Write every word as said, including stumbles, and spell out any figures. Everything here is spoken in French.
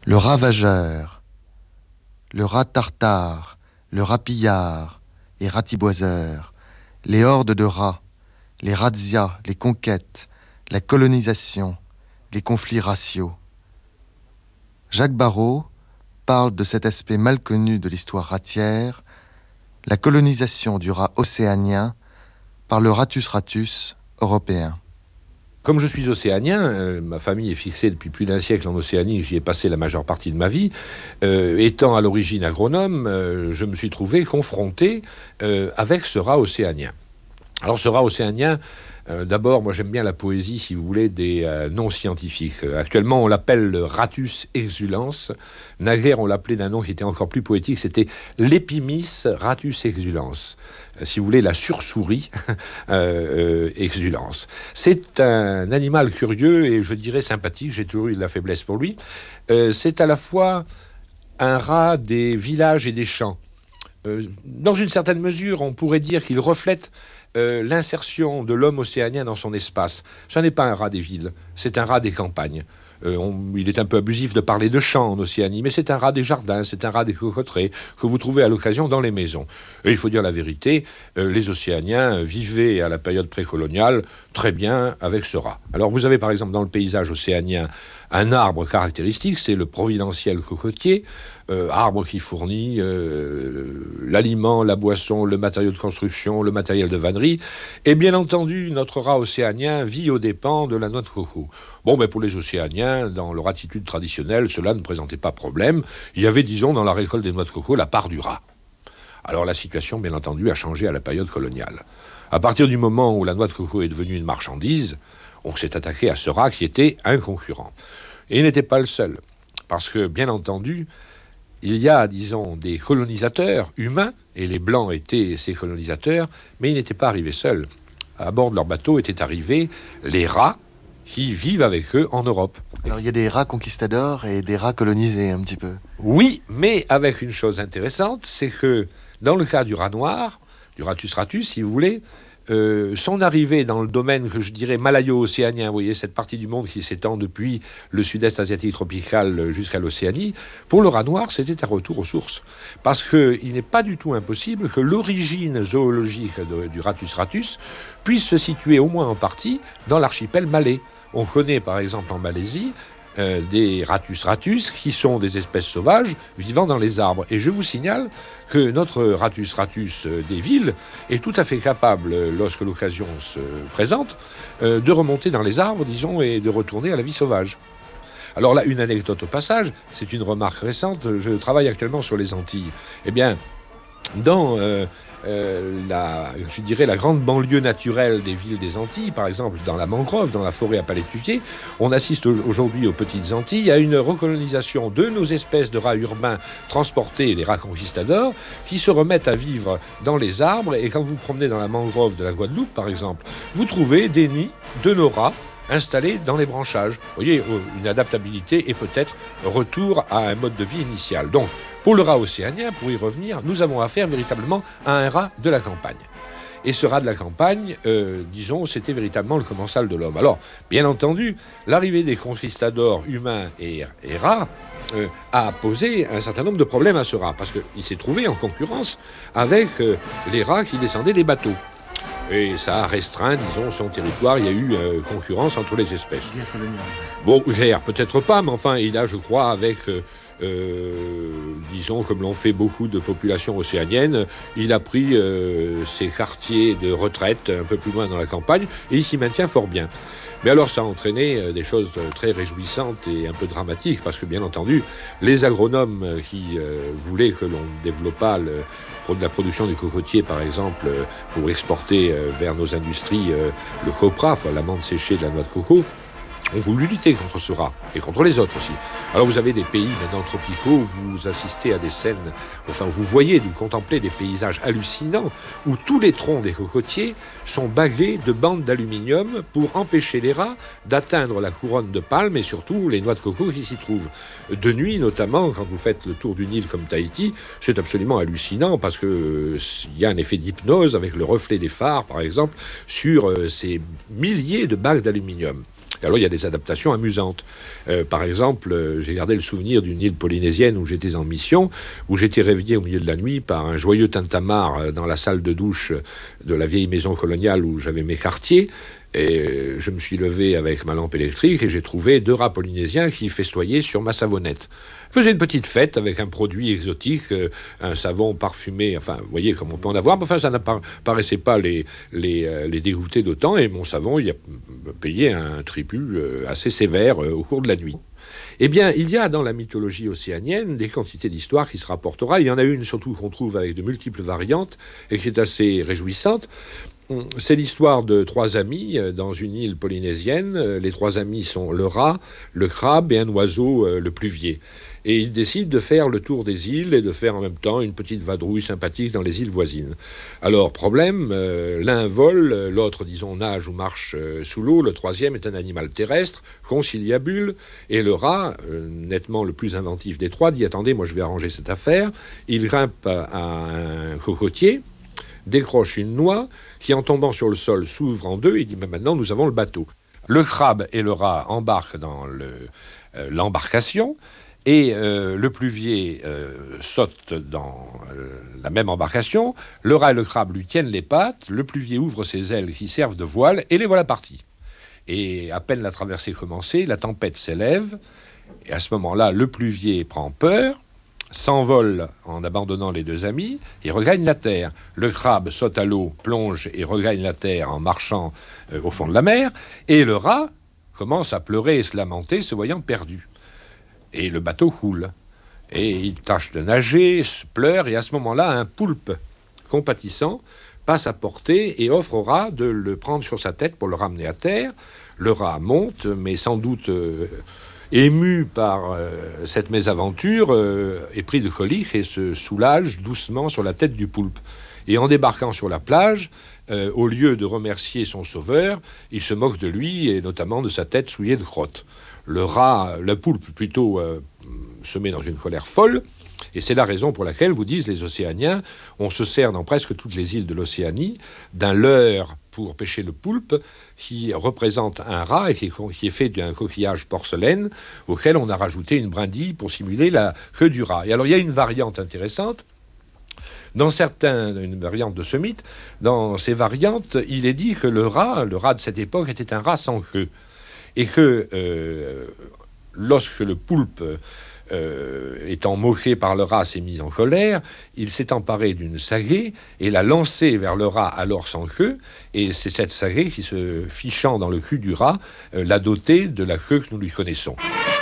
Le ravageur, le rat tartare, le rat pillard et ratiboiseur, les hordes de rats, les razzias, les conquêtes, la colonisation, les conflits raciaux. Jacques Barrot parle de cet aspect mal connu de l'histoire ratière, la colonisation du rat océanien par le Ratus ratus européen. Comme je suis océanien, euh, ma famille est fixée depuis plus d'un siècle en Océanie, j'y ai passé la majeure partie de ma vie. Euh, étant à l'origine agronome, euh, je me suis trouvé confronté euh, avec ce rat océanien. Alors ce rat océanien, euh, d'abord, moi j'aime bien la poésie, si vous voulez, des euh, noms scientifiques. Euh, actuellement, on l'appelle le Ratus exulans. Naguère, on l'appelait d'un nom qui était encore plus poétique, c'était l'Epimis ratus exulans. Euh, si vous voulez, la sursouris euh, euh, exulans. C'est un animal curieux et je dirais sympathique, j'ai toujours eu de la faiblesse pour lui. Euh, c'est à la fois un rat des villages et des champs. Euh, dans une certaine mesure, on pourrait dire qu'il reflète Euh, l'insertion de l'homme océanien dans son espace. Ce n'est pas un rat des villes, c'est un rat des campagnes. Euh, on, il est un peu abusif de parler de champs en Océanie, mais c'est un rat des jardins, c'est un rat des cocoteraies que vous trouvez à l'occasion dans les maisons. Et il faut dire la vérité, euh, les Océaniens vivaient à la période précoloniale très bien avec ce rat. Alors vous avez par exemple dans le paysage océanien un arbre caractéristique, c'est le providentiel cocotier, euh, arbre qui fournit euh, l'aliment, la boisson, le matériau de construction, le matériel de vannerie. Et bien entendu, notre rat océanien vit aux dépens de la noix de coco. Bon, mais pour les Océaniens, dans leur attitude traditionnelle, cela ne présentait pas problème. Il y avait, disons, dans la récolte des noix de coco, la part du rat. Alors la situation, bien entendu, a changé à la période coloniale. À partir du moment où la noix de coco est devenue une marchandise, on s'est attaqué à ce rat qui était un concurrent. Et il n'était pas le seul. Parce que, bien entendu, il y a, disons, des colonisateurs humains, et les Blancs étaient ces colonisateurs, mais ils n'étaient pas arrivés seuls. À bord de leur bateau étaient arrivés les rats qui vivent avec eux en Europe. Alors il y a des rats conquistadors et des rats colonisés un petit peu. Oui, mais avec une chose intéressante, c'est que dans le cas du rat noir, du Ratus ratus, si vous voulez, Euh, son arrivée dans le domaine que je dirais malayo-océanien, vous voyez, cette partie du monde qui s'étend depuis le sud-est asiatique tropical jusqu'à l'Océanie, pour le rat noir, c'était un retour aux sources. Parce qu'il n'est pas du tout impossible que l'origine zoologique de, du Ratus ratus puisse se situer au moins en partie dans l'archipel malais. On connaît par exemple en Malaisie Euh, des Ratus ratus qui sont des espèces sauvages vivant dans les arbres. Et je vous signale que notre Ratus ratus euh, des villes est tout à fait capable, euh, lorsque l'occasion se présente, euh, de remonter dans les arbres, disons, et de retourner à la vie sauvage. Alors là, une anecdote au passage, c'est une remarque récente, je travaille actuellement sur les Antilles. Eh bien, dans... Euh, Euh, la, je dirais la grande banlieue naturelle des villes des Antilles, par exemple dans la mangrove, dans la forêt à palétuvier, on assiste aujourd'hui aux petites Antilles à une recolonisation de nos espèces de rats urbains transportés, les rats conquistadors, qui se remettent à vivre dans les arbres. Et quand vous promenez dans la mangrove de la Guadeloupe, par exemple, vous trouvez des nids de nos rats installés dans les branchages. Vous voyez, une adaptabilité et peut-être retour à un mode de vie initial. Donc, pour le rat océanien, pour y revenir, nous avons affaire véritablement à un rat de la campagne. Et ce rat de la campagne, euh, disons, c'était véritablement le commensal de l'homme. Alors, bien entendu, l'arrivée des conquistadors humains et, et rats euh, a posé un certain nombre de problèmes à ce rat, parce qu'il s'est trouvé en concurrence avec euh, les rats qui descendaient des bateaux. Et ça a restreint, disons, son territoire. Il y a eu euh, concurrence entre les espèces. Guerre coloniale. Bon, guerre, peut-être pas, mais enfin, il a, je crois, avec... Euh, Euh, disons, comme l'ont fait beaucoup de populations océaniennes, il a pris euh, ses quartiers de retraite un peu plus loin dans la campagne et il s'y maintient fort bien. Mais alors ça a entraîné euh, des choses très réjouissantes et un peu dramatiques parce que bien entendu, les agronomes qui euh, voulaient que l'on développât le, de la production du cocotier par exemple euh, pour exporter euh, vers nos industries euh, le copra, l'amande séchée de la noix de coco, ont voulu lutter contre ce rat, et contre les autres aussi. Alors vous avez des pays maintenant tropicaux où vous assistez à des scènes, enfin vous voyez, vous contemplez des paysages hallucinants où tous les troncs des cocotiers sont bagués de bandes d'aluminium pour empêcher les rats d'atteindre la couronne de palme et surtout les noix de coco qui s'y trouvent. De nuit notamment, quand vous faites le tour d'une île comme Tahiti, c'est absolument hallucinant parce que euh, y a un effet d'hypnose avec le reflet des phares par exemple sur euh, ces milliers de bagues d'aluminium. Et alors il y a des adaptations amusantes. Euh, par exemple, euh, j'ai gardé le souvenir d'une île polynésienne où j'étais en mission, où j'étais réveillé au milieu de la nuit par un joyeux tintamarre euh, dans la salle de douche de la vieille maison coloniale où j'avais mes quartiers. Et je me suis levé avec ma lampe électrique et j'ai trouvé deux rats polynésiens qui festoyaient sur ma savonnette. Je faisais une petite fête avec un produit exotique, euh, un savon parfumé, enfin, vous voyez comme on peut en avoir, mais enfin, ça ne paraissait pas les, les, euh, les dégoûter d'autant, et mon savon, il a payé un tribut euh, assez sévère euh, au cours de la nuit. Eh bien, il y a dans la mythologie océanienne des quantités d'histoires qui se rapportera. Il y en a une surtout qu'on trouve avec de multiples variantes et qui est assez réjouissante. C'est l'histoire de trois amis dans une île polynésienne. Les trois amis sont le rat, le crabe et un oiseau, le pluvier. Et ils décident de faire le tour des îles et de faire en même temps une petite vadrouille sympathique dans les îles voisines. Alors, problème, euh, l'un vole, l'autre, disons, nage ou marche euh, sous l'eau, le troisième est un animal terrestre, conciliabule, et le rat, euh, nettement le plus inventif des trois, dit « Attendez, moi je vais arranger cette affaire ». Il grimpe à un cocotier, décroche une noix, qui en tombant sur le sol s'ouvre en deux, et dit « Maintenant, nous avons le bateau ». Le crabe et le rat embarquent dans le, euh, l'embarcation, et euh, le pluvier euh, saute dans euh, la même embarcation. Le rat et le crabe lui tiennent les pattes. Le pluvier ouvre ses ailes qui servent de voile. Et les voilà partis. Et à peine la traversée commencée, la tempête s'élève. Et à ce moment-là, le pluvier prend peur, s'envole en abandonnant les deux amis et regagne la terre. Le crabe saute à l'eau, plonge et regagne la terre en marchant euh, au fond de la mer. Et le rat commence à pleurer et se lamenter, se voyant perdu. Et le bateau coule. Et il tâche de nager, se pleure, et à ce moment-là, un poulpe compatissant passe à portée et offre au rat de le prendre sur sa tête pour le ramener à terre. Le rat monte, mais sans doute euh, ému par euh, cette mésaventure, euh, est pris de colique et se soulage doucement sur la tête du poulpe. Et en débarquant sur la plage, euh, au lieu de remercier son sauveur, il se moque de lui, et notamment de sa tête souillée de crotte. Le rat, le poulpe plutôt, euh, se met dans une colère folle, et c'est la raison pour laquelle, vous disent les Océaniens, on se sert dans presque toutes les îles de l'Océanie d'un leurre pour pêcher le poulpe, qui représente un rat et qui est, qui est fait d'un coquillage porcelaine auquel on a rajouté une brindille pour simuler la queue du rat. Et alors il y a une variante intéressante. Dans certains, une variante de ce mythe, dans ces variantes, il est dit que le rat, le rat de cette époque, était un rat sans queue. Et que euh, lorsque le poulpe, euh, étant moqué par le rat, s'est mis en colère, il s'est emparé d'une sagaie et l'a lancée vers le rat alors sans queue. Et c'est cette sagaie qui, se fichant dans le cul du rat, euh, l'a doté de la queue que nous lui connaissons.